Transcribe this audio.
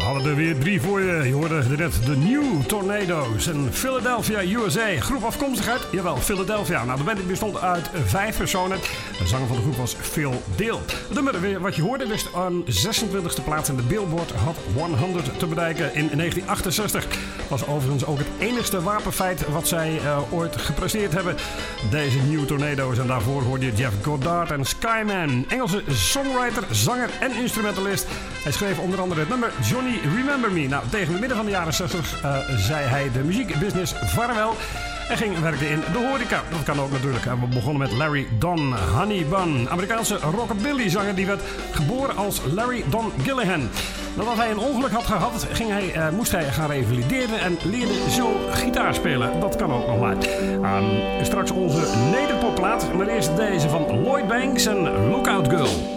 hadden er weer 3 voor je. Je hoorde net de New Tornadoes en Philadelphia, USA. Groep afkomstig uit, jawel, Philadelphia. Nou, de band bestond uit 5 personen. De zanger van de groep was Phil Dale. Het nummer wat je hoorde wist aan 26e plaats in de Billboard Hot 100 te bereiken in 1968. Was overigens ook het enigste wapenfeit wat zij ooit gepresteerd hebben. Deze New Tornadoes. En daarvoor hoorde je Jeff Goddard en Skyman. Engelse songwriter, zanger en instrumentalist. Hij schreef onder andere het nummer Johnny Remember Me. Nou, tegen het midden van de jaren 60 zei hij de muziekbusiness vaarwel. En ging werken in de horeca. Dat kan ook natuurlijk. We begonnen met Larry Don Honey Bun. Amerikaanse rockabilly-zanger die werd geboren als Larry Don Gillihan. Nadat hij een ongeluk had gehad, moest hij gaan revalideren en leerde zo gitaar spelen. Dat kan ook nog maar. Straks onze nederpopplaat, maar eerst deze van Lloyd Banks en Lookout Girl.